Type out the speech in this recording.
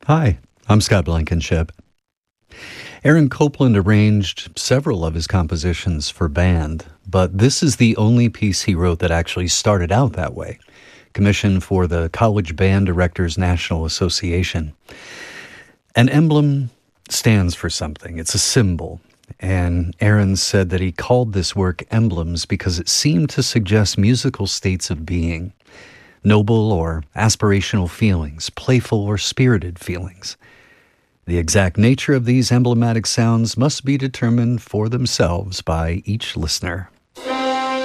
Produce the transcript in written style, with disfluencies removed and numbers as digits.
Hi, I'm Scott Blankenship. Aaron Copland arranged several of his compositions for band, but this is the only piece he wrote that actually started out that way, commissioned for the College Band Directors National Association. An emblem stands for something. It's a symbol. And Aaron said that he called this work Emblems because it seemed to suggest musical states of being, noble or aspirational feelings, playful or spirited feelings. The exact nature of these emblematic sounds must be determined for themselves by each listener.